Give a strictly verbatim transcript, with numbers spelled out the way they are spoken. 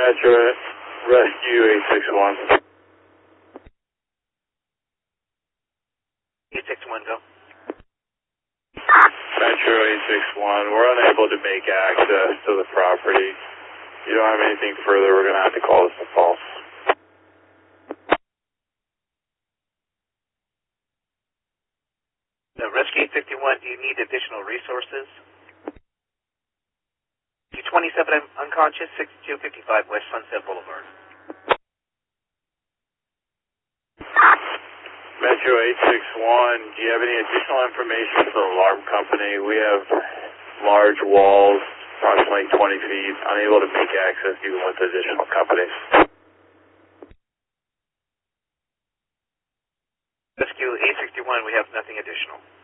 Metro Rescue eight six one. eight six one, go. Metro eight six one, we're unable to make access to the property. If you don't have anything further, we're going to have to call this a false. No, Rescue eight fifty-one, do you need additional resources? two twenty-seven unconscious, sixty-two fifty-five West Sunset Boulevard. Metro eight six one, do you have any additional information from the alarm company? We have large walls, approximately twenty feet, unable to make access even with additional companies. Rescue eight sixty-one, we have nothing additional.